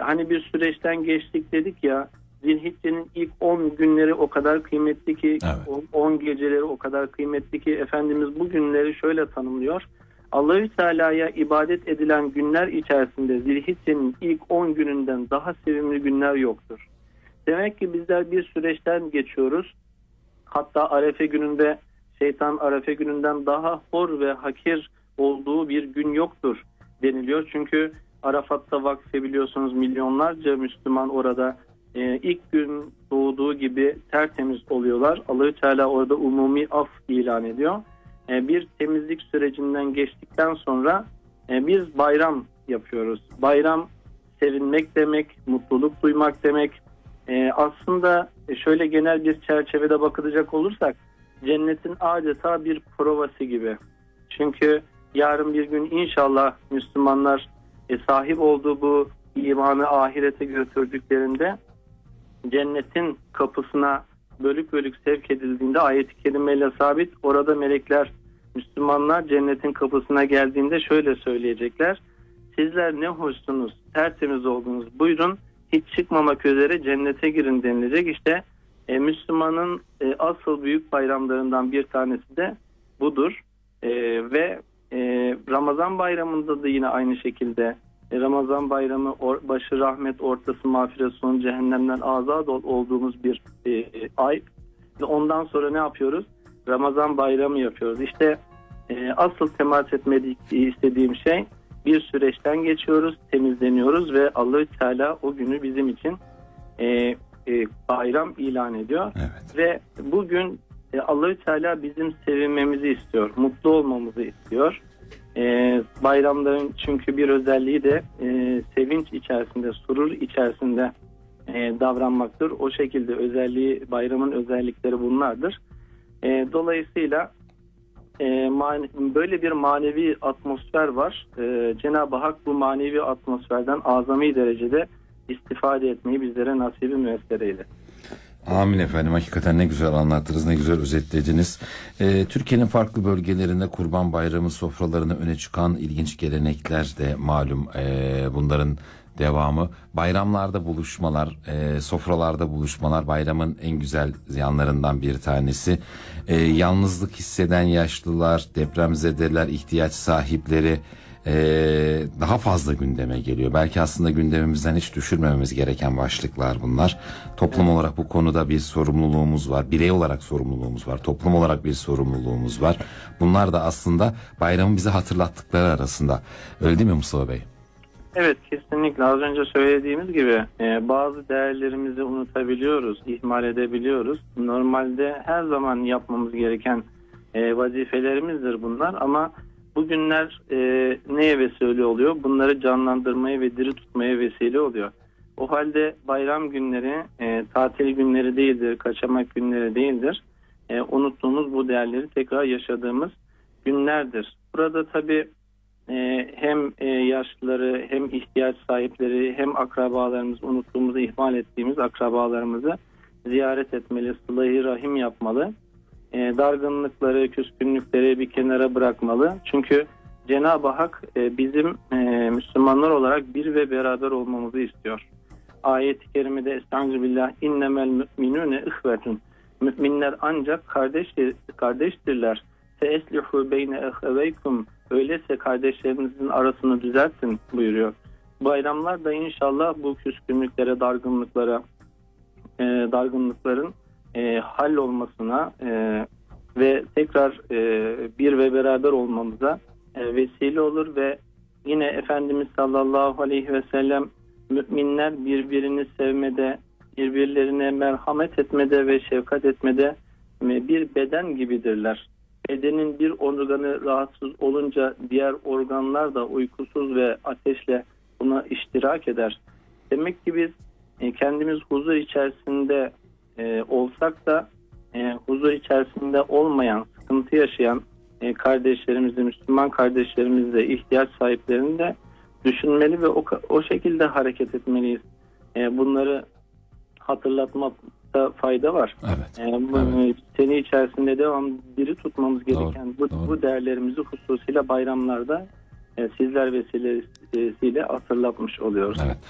Hani bir süreçten geçtik dedik ya, Zilhicce'nin ilk 10 günleri o kadar kıymetli ki, Evet. 10 geceleri o kadar kıymetli ki Efendimiz bu günleri şöyle tanımlıyor. Allahü Teala'ya ibadet edilen günler içerisinde Zilhicce'nin ilk 10 gününden daha sevimli günler yoktur. Demek ki bizler bir süreçten geçiyoruz. Hatta Arefe gününde şeytan Arefe gününden daha hor ve hakir olduğu bir gün yoktur deniliyor. Çünkü Arafat'ta vakfe biliyorsunuz milyonlarca Müslüman orada ilk gün doğduğu gibi tertemiz oluyorlar. Allah-u Teala orada umumi af ilan ediyor. Bir temizlik sürecinden geçtikten sonra biz bayram yapıyoruz. Bayram sevinmek demek, mutluluk duymak demek. Aslında şöyle genel bir çerçevede bakılacak olursak cennetin adeta bir provası gibi. Çünkü yarın bir gün inşallah Müslümanlar sahip olduğu bu imanı ahirete götürdüklerinde cennetin kapısına bölük bölük sevk edildiğinde ayet-i kerimeyle sabit, orada melekler Müslümanlar cennetin kapısına geldiğinde şöyle söyleyecekler: sizler ne hoşsunuz, tertemiz oldunuz, buyurun hiç çıkmamak üzere cennete girin denilecek. İşte Müslümanın asıl büyük bayramlarından bir tanesi de budur. Ve Ramazan bayramında da yine aynı şekilde Ramazan bayramı başı rahmet, ortası mağfiret, sonu cehennemden azat olduğumuz bir ay. Ve ondan sonra ne yapıyoruz? Ramazan bayramı yapıyoruz. İşte asıl temas etmek istediğim şey, bir süreçten geçiyoruz, temizleniyoruz ve Allah-u Teala o günü bizim için bayram ilan ediyor. Evet. Ve bugün Allah-u Teala bizim sevinmemizi istiyor, mutlu olmamızı istiyor. Bayramların çünkü bir özelliği de sevinç içerisinde, surur içerisinde davranmaktır. O şekilde bayramın özellikleri bunlardır. Dolayısıyla böyle bir manevi atmosfer var. Cenab-ı Hak bu manevi atmosferden azami derecede istifade etmeyi bizlere nasibi müyesser eyle. Amin efendim. Hakikaten ne güzel anlattınız, ne güzel özetlediniz. Türkiye'nin farklı bölgelerinde Kurban Bayramı sofralarına öne çıkan ilginç gelenekler de malum. Bunların devamı. Bayramlarda buluşmalar, sofralarda buluşmalar bayramın en güzel yanlarından bir tanesi. Yalnızlık hisseden yaşlılar, depremzedeler, ihtiyaç sahipleri daha fazla gündeme geliyor. Belki aslında gündemimizden hiç düşürmememiz gereken başlıklar bunlar. Toplum olarak bu konuda bir sorumluluğumuz var. Birey olarak sorumluluğumuz var. Toplum olarak bir sorumluluğumuz var. Bunlar da aslında bayramın bize hatırlattıkları arasında. Öyle değil mi Mustafa Bey? Evet, kesinlikle. Az önce söylediğimiz gibi bazı değerlerimizi unutabiliyoruz, ihmal edebiliyoruz. Normalde her zaman yapmamız gereken vazifelerimizdir bunlar ama bugünler neye vesile oluyor? Bunları canlandırmaya ve diri tutmaya vesile oluyor. O halde bayram günleri tatil günleri değildir, kaçamak günleri değildir. Unuttuğumuz bu değerleri tekrar yaşadığımız günlerdir. Burada tabii hem yaşlıları, hem ihtiyaç sahipleri, hem akrabalarımızı, unuttuğumuzu, ihmal ettiğimiz akrabalarımızı ziyaret etmeli, sıla-i rahim yapmalı. Dargınlıkları, küskünlükleri bir kenara bırakmalı. Çünkü Cenab-ı Hak bizim Müslümanlar olarak bir ve beraber olmamızı istiyor. Ayet-i kerimede Estağfirullah, innemel müminune ihvetun. Müminler ancak kardeştirler. Feeslihu beyne eheveykum. Öyleyse kardeşlerinizin arasını düzeltin buyuruyor. Bayramlar da inşallah bu küskünlüklere, dargınlıkların hallolmasına ve tekrar bir ve beraber olmamıza vesile olur ve yine Efendimiz sallallahu aleyhi ve sellem müminler birbirini sevmede, birbirlerine merhamet etmede ve şefkat etmede bir beden gibidirler. Bedenin bir organı rahatsız olunca diğer organlar da uykusuz ve ateşle buna iştirak eder. Demek ki biz kendimiz huzur içerisinde olsak da huzur içerisinde olmayan, sıkıntı yaşayan kardeşlerimizi, Müslüman kardeşlerimizi, ihtiyaç sahiplerini de düşünmeli ve o şekilde hareket etmeliyiz. Bunları hatırlatmakta fayda var. Evet. Evet. Sene içerisinde devam diri tutmamız gereken bu değerlerimizi hususuyla bayramlarda sizler vesilesiyle hatırlatmış oluyoruz. Evet.